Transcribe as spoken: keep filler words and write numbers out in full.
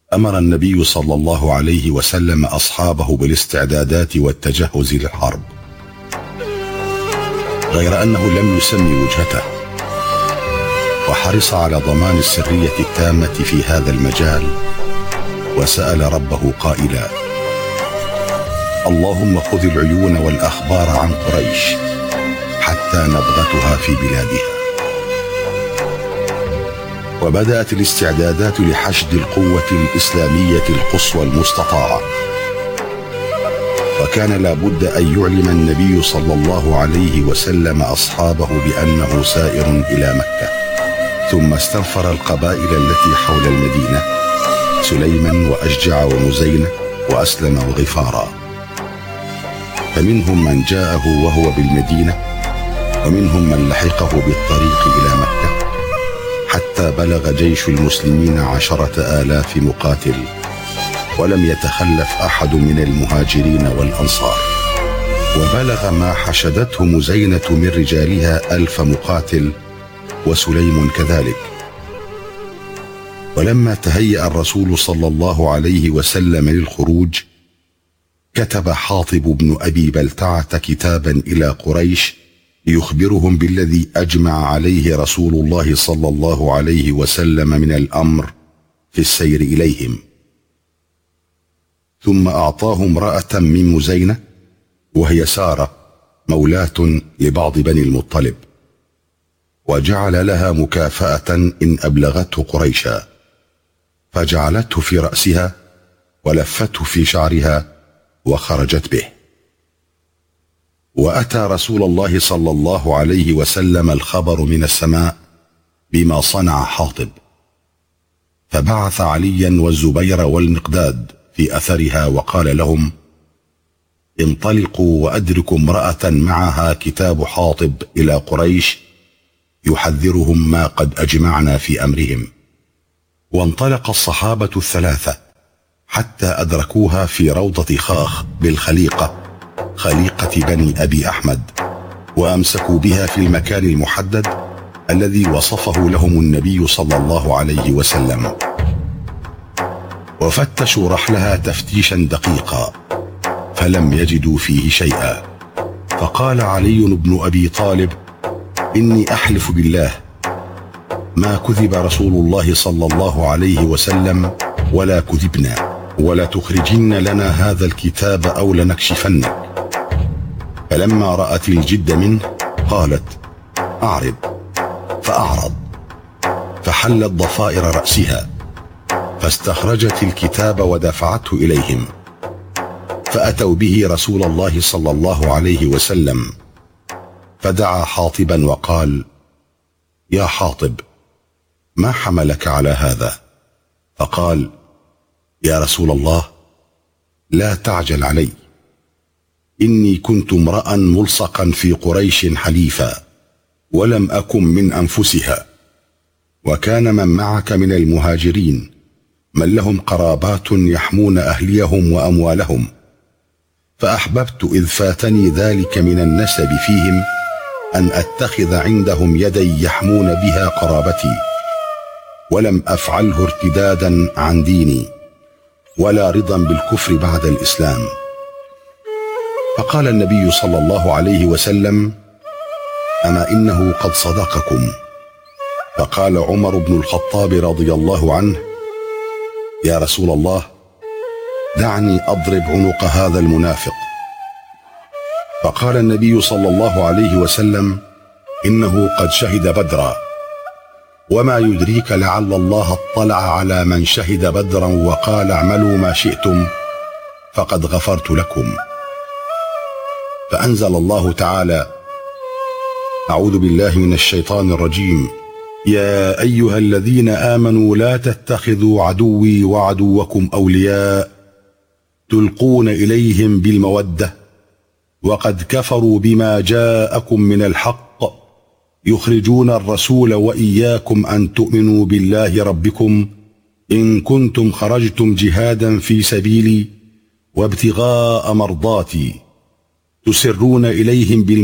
أمر النبي صلى الله عليه وسلم أصحابه بالاستعدادات والتجهز للحرب، غير أنه لم يسمي وجهته، وحرص على ضمان السرية التامة في هذا المجال، وسأل ربه قائلا: اللهم خذ العيون والأخبار عن قريش حتى نبغتها في بلادها. وبدأت الاستعدادات لحشد القوة الإسلامية القصوى المستطاعة، وكان لابد أن يعلم النبي صلى الله عليه وسلم أصحابه بأنه سائر إلى مكة. ثم استنفر القبائل التي حول المدينة سليما وأشجع ومزينة وأسلم وغفارا، فمنهم من جاءه وهو بالمدينة، ومنهم من لحقه بالطريق إلى مكة، حتى بلغ جيش المسلمين عشرة آلاف مقاتل، ولم يتخلف أحد من المهاجرين والأنصار. وبلغ ما حشدته مزينة من رجالها ألف مقاتل، وسليم كذلك. ولما تهيأ الرسول صلى الله عليه وسلم للخروج، كتب حاطب بن أبي بلتعة كتابا إلى قريش يخبرهم بالذي أجمع عليه رسول الله صلى الله عليه وسلم من الأمر في السير إليهم. ثم أعطاه امرأة من مزينة، وهي سارة مولاة لبعض بني المطلب، وجعل لها مكافأة إن أبلغته قريشا، فجعلته في رأسها ولفته في شعرها وخرجت به. وأتى رسول الله صلى الله عليه وسلم الخبر من السماء بما صنع حاطب، فبعث عليا والزبير والمقداد في أثرها وقال لهم: انطلقوا وأدركوا امرأة معها كتاب حاطب إلى قريش يحذرهم ما قد أجمعنا في أمرهم. وانطلق الصحابة الثلاثة حتى أدركوها في روضة خاخ بالخليقة، خليقة بني أبي أحمد، وأمسكوا بها في المكان المحدد الذي وصفه لهم النبي صلى الله عليه وسلم، وفتشوا رحلها تفتيشا دقيقا فلم يجدوا فيه شيئا. فقال علي بن أبي طالب: إني أحلف بالله ما كذب رسول الله صلى الله عليه وسلم ولا كذبنا، ولا تخرجن لنا هذا الكتاب أو لنكشفنك. فلما رأت الجد منه قالت: أعرض، فأعرض، فحلت ضفائر رأسها، فاستخرجت الكتاب ودفعته إليهم، فأتوا به رسول الله صلى الله عليه وسلم، فدعا حاطبا وقال: يا حاطب، ما حملك على هذا؟ فقال: يا رسول الله، لا تعجل علي، إني كنت امرأ ملصقا في قريش حليفا، ولم أكن من أنفسها، وكان من معك من المهاجرين من لهم قرابات يحمون أهليهم وأموالهم، فأحببت إذ فاتني ذلك من النسب فيهم أن أتخذ عندهم يدي يحمون بها قرابتي، ولم أفعله ارتدادا عن ديني ولا رضا بالكفر بعد الإسلام. فقال النبي صلى الله عليه وسلم: أما إنه قد صدقكم. فقال عمر بن الخطاب رضي الله عنه: يا رسول الله، دعني أضرب عنق هذا المنافق. فقال النبي صلى الله عليه وسلم: إنه قد شهد بدرا، وما يدريك لعل الله اطلع على من شهد بدرا وقال اعملوا ما شئتم فقد غفرت لكم. فأنزل الله تعالى: أعوذ بالله من الشيطان الرجيم، يا أيها الذين آمنوا لا تتخذوا عدوي وعدوكم أولياء تلقون إليهم بالمودة وقد كفروا بما جاءكم من الحق يخرجون الرسول وإياكم أن تؤمنوا بالله ربكم إن كنتم خرجتم جهادا في سبيلي وابتغاء مرضاتي تسرون إليهم بالمودة